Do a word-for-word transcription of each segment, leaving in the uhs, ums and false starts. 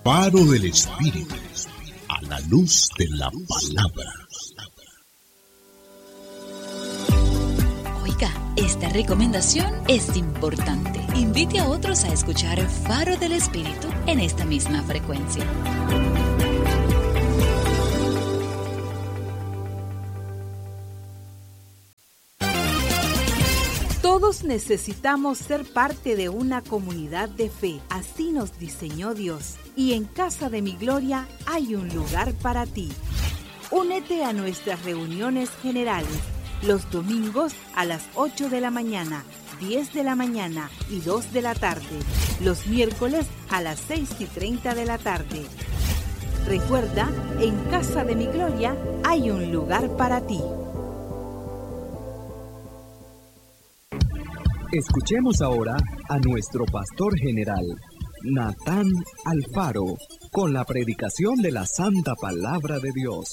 Faro del Espíritu, a la luz de la palabra. Oiga, esta recomendación es importante. Invite a otros a escuchar Faro del Espíritu en esta misma frecuencia. Todos necesitamos ser parte de una comunidad de fe. Así nos diseñó Dios. Y en Casa de Mi Gloria hay un lugar para ti. Únete a nuestras reuniones generales los domingos a las ocho de la mañana, diez de la mañana y dos de la tarde. Los miércoles a las seis y treinta de la tarde. Recuerda, en Casa de Mi Gloria hay un lugar para ti. Escuchemos ahora a nuestro pastor general, Natán Alfaro, con la predicación de la Santa Palabra de Dios.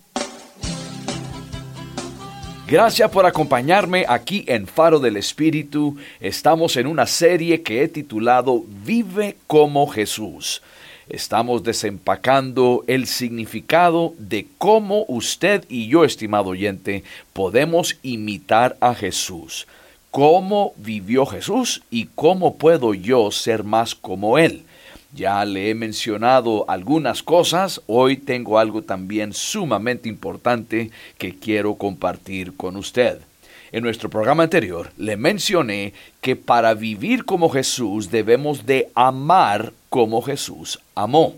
Gracias por acompañarme aquí en Faro del Espíritu. Estamos en una serie que he titulado Vive como Jesús. Estamos desempacando el significado de cómo usted y yo, estimado oyente, podemos imitar a Jesús. Cómo vivió Jesús y cómo puedo yo ser más como Él. Ya le he mencionado algunas cosas, hoy tengo algo también sumamente importante que quiero compartir con usted. En nuestro programa anterior le mencioné que para vivir como Jesús debemos de amar como Jesús amó.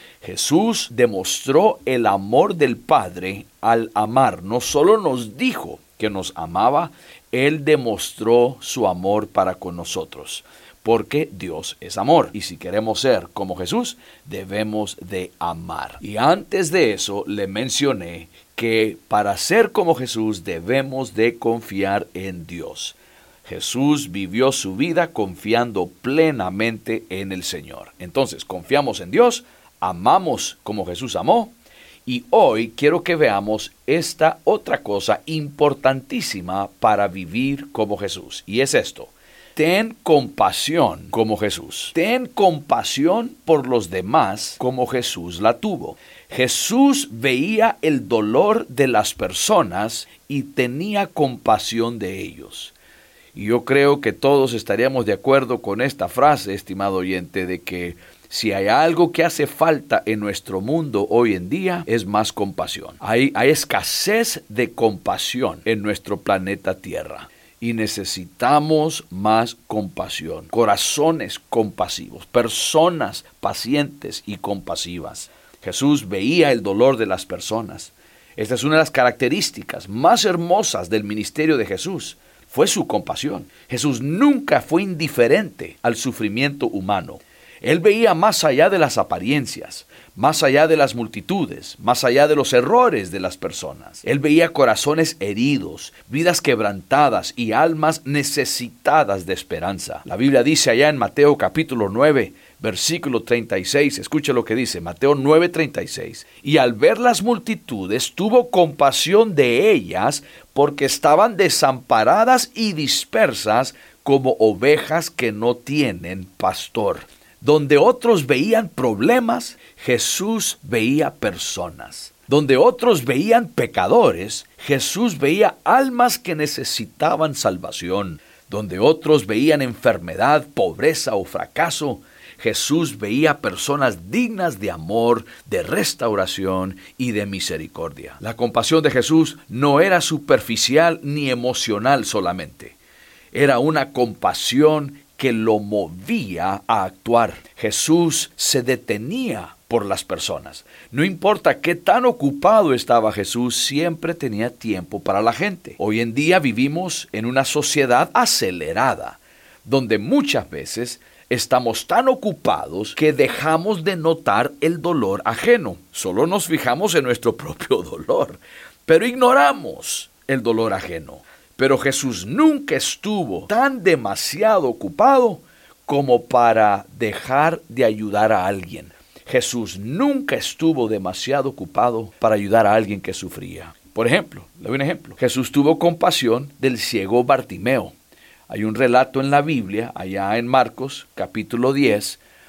Jesús demostró el amor del Padre al amar. No solo nos dijo que nos amaba, Él demostró su amor para con nosotros, porque Dios es amor. Y si queremos ser como Jesús, debemos de amar. Y antes de eso, le mencioné que para ser como Jesús debemos de confiar en Dios. Jesús vivió su vida confiando plenamente en el Señor. Entonces, confiamos en Dios, amamos como Jesús amó. Y hoy quiero que veamos esta otra cosa importantísima para vivir como Jesús. Y es esto: ten compasión como Jesús. Ten compasión por los demás como Jesús la tuvo. Jesús veía el dolor de las personas y tenía compasión de ellos. Y yo creo que todos estaríamos de acuerdo con esta frase, estimado oyente, de que si hay algo que hace falta en nuestro mundo hoy en día, es más compasión. Hay, hay escasez de compasión en nuestro planeta Tierra. Y necesitamos más compasión. Corazones compasivos, personas pacientes y compasivas. Jesús veía el dolor de las personas. Esta es una de las características más hermosas del ministerio de Jesús. Fue su compasión. Jesús nunca fue indiferente al sufrimiento humano. Él veía más allá de las apariencias, más allá de las multitudes, más allá de los errores de las personas. Él veía corazones heridos, vidas quebrantadas y almas necesitadas de esperanza. La Biblia dice allá en Mateo capítulo nueve, versículo treinta y seis, escuche lo que dice, Mateo nueve, treinta y seis. Y al ver las multitudes, tuvo compasión de ellas, porque estaban desamparadas y dispersas como ovejas que no tienen pastor. Donde otros veían problemas, Jesús veía personas. Donde otros veían pecadores, Jesús veía almas que necesitaban salvación. Donde otros veían enfermedad, pobreza o fracaso, Jesús veía personas dignas de amor, de restauración y de misericordia. La compasión de Jesús no era superficial ni emocional solamente. Era una compasión que lo movía a actuar. Jesús se detenía por las personas. No importa qué tan ocupado estaba Jesús, siempre tenía tiempo para la gente. Hoy en día vivimos en una sociedad acelerada, donde muchas veces estamos tan ocupados que dejamos de notar el dolor ajeno. Solo nos fijamos en nuestro propio dolor, pero ignoramos el dolor ajeno. Pero Jesús nunca estuvo tan demasiado ocupado como para dejar de ayudar a alguien. Jesús nunca estuvo demasiado ocupado para ayudar a alguien que sufría. Por ejemplo, le doy un ejemplo. Jesús tuvo compasión del ciego Bartimeo. Hay un relato en la Biblia, allá en Marcos, capítulo diez,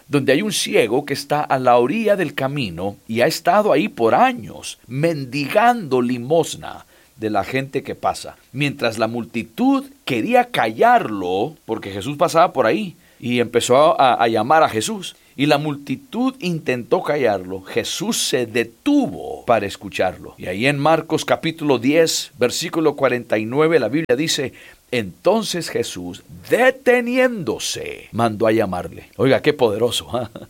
donde hay un ciego que está a la orilla del camino y ha estado ahí por años, mendigando limosna de la gente que pasa, mientras la multitud quería callarlo, porque Jesús pasaba por ahí, y empezó a, a llamar a Jesús. Y la multitud intentó callarlo. Jesús se detuvo para escucharlo. Y ahí en Marcos capítulo diez, versículo cuarenta y nueve, la Biblia dice: entonces Jesús, deteniéndose, mandó a llamarle. Oiga, qué poderoso, ¿eh?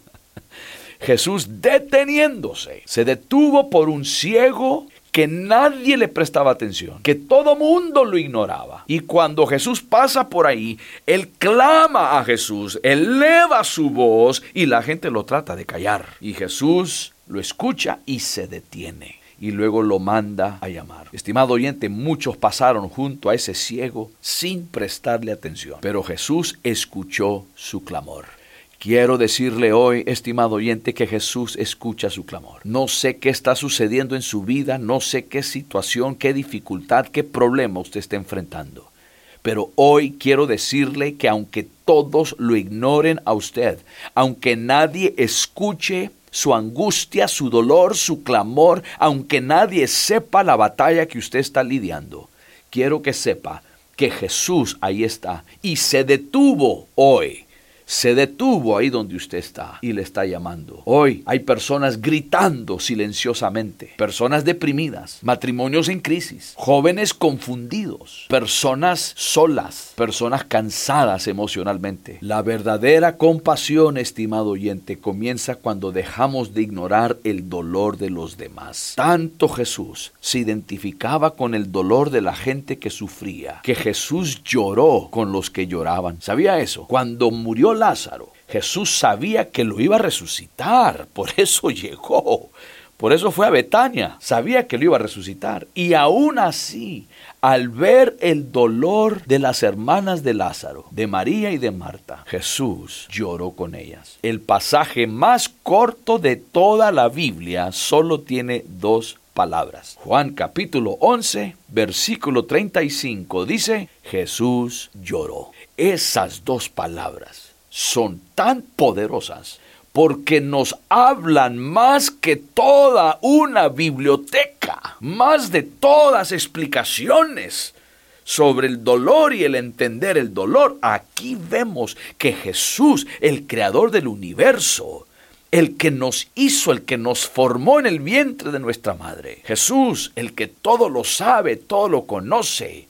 Jesús deteniéndose, se detuvo por un ciego que nadie le prestaba atención, que todo mundo lo ignoraba. Y cuando Jesús pasa por ahí, Él clama a Jesús, eleva su voz y la gente lo trata de callar. Y Jesús lo escucha y se detiene. Y luego lo manda a llamar. Estimado oyente, muchos pasaron junto a ese ciego sin prestarle atención, pero Jesús escuchó su clamor. Quiero decirle hoy, estimado oyente, que Jesús escucha su clamor. No sé qué está sucediendo en su vida, no sé qué situación, qué dificultad, qué problema usted está enfrentando. Pero hoy quiero decirle que aunque todos lo ignoren a usted, aunque nadie escuche su angustia, su dolor, su clamor, aunque nadie sepa la batalla que usted está lidiando, quiero que sepa que Jesús ahí está y se detuvo hoy. Se detuvo ahí donde usted está y le está llamando. Hoy hay personas gritando silenciosamente, personas deprimidas, matrimonios en crisis, jóvenes confundidos, personas solas, personas cansadas emocionalmente. La verdadera compasión, estimado oyente, comienza cuando dejamos de ignorar el dolor de los demás. Tanto Jesús se identificaba con el dolor de la gente que sufría, que Jesús lloró con los que lloraban. ¿Sabía eso? Cuando murió Lázaro, Jesús sabía que lo iba a resucitar, por eso llegó, por eso fue a Betania, sabía que lo iba a resucitar. Y aún así, al ver el dolor de las hermanas de Lázaro, de María y de Marta, Jesús lloró con ellas. El pasaje más corto de toda la Biblia solo tiene dos palabras. Juan capítulo once, versículo treinta y cinco dice: Jesús lloró. Esas dos palabras son tan poderosas porque nos hablan más que toda una biblioteca, más de todas explicaciones sobre el dolor y el entender el dolor. Aquí vemos que Jesús, el creador del universo, el que nos hizo, el que nos formó en el vientre de nuestra madre, Jesús, el que todo lo sabe, todo lo conoce,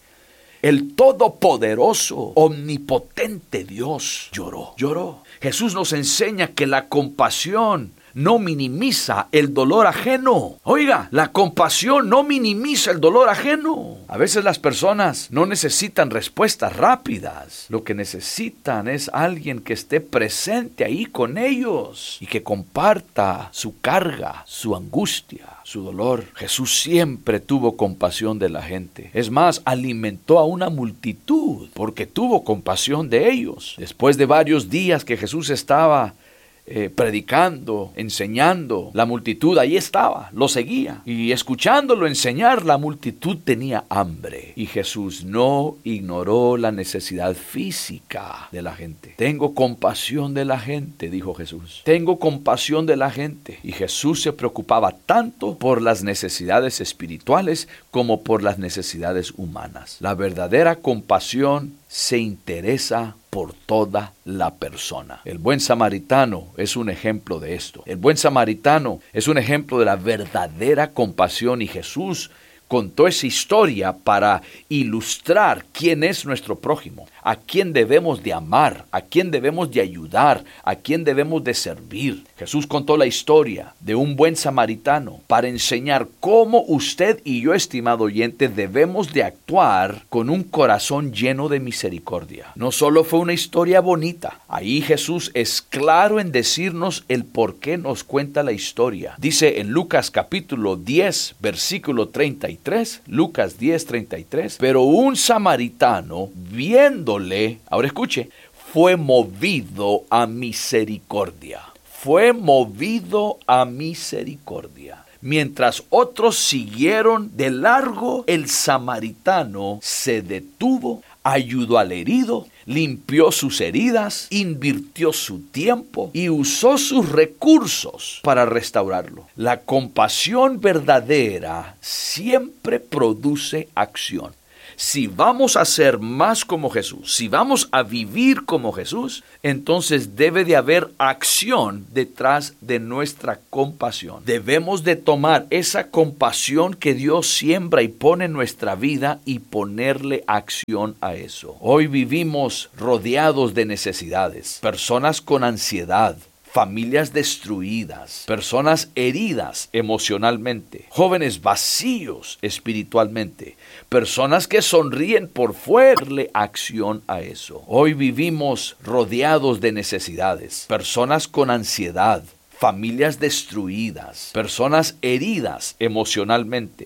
el todopoderoso, omnipotente Dios, lloró, lloró. Jesús nos enseña que la compasión no minimiza el dolor ajeno. Oiga, la compasión no minimiza el dolor ajeno. A veces las personas no necesitan respuestas rápidas. Lo que necesitan es alguien que esté presente ahí con ellos y que comparta su carga, su angustia, su dolor. Jesús siempre tuvo compasión de la gente. Es más, alimentó a una multitud porque tuvo compasión de ellos. Después de varios días que Jesús estaba Eh, predicando, enseñando, la multitud ahí estaba, lo seguía, y escuchándolo enseñar, la multitud tenía hambre, y Jesús no ignoró la necesidad física de la gente. Tengo compasión de la gente, dijo Jesús, tengo compasión de la gente, y Jesús se preocupaba tanto por las necesidades espirituales como por las necesidades humanas. La verdadera compasión se interesa por toda la persona. El buen samaritano es un ejemplo de esto. El buen samaritano es un ejemplo de la verdadera compasión, y Jesús contó esa historia para ilustrar quién es nuestro prójimo, a quién debemos de amar, a quién debemos de ayudar, a quién debemos de servir. Jesús contó la historia de un buen samaritano para enseñar cómo usted y yo, estimado oyente, debemos de actuar con un corazón lleno de misericordia. No solo fue una historia bonita, ahí Jesús es claro en decirnos el por qué nos cuenta la historia. Dice en Lucas capítulo diez, versículo treinta y tres, Lucas diez, treinta y tres, pero un samaritano, viéndole, ahora escuche, fue movido a misericordia. Fue movido a misericordia. Mientras otros siguieron de largo, el samaritano se detuvo ayudó al herido, limpió sus heridas, invirtió su tiempo y usó sus recursos para restaurarlo. La compasión verdadera siempre produce acción. Si vamos a ser más como Jesús, si vamos a vivir como Jesús, entonces debe de haber acción detrás de nuestra compasión. Debemos de tomar esa compasión que Dios siembra y pone en nuestra vida y ponerle acción a eso. Hoy vivimos rodeados de necesidades, personas con ansiedad, familias destruidas, personas heridas emocionalmente, jóvenes vacíos espiritualmente, personas que sonríen por fuera, darle acción a eso. Hoy vivimos rodeados de necesidades, personas con ansiedad, familias destruidas, personas heridas emocionalmente,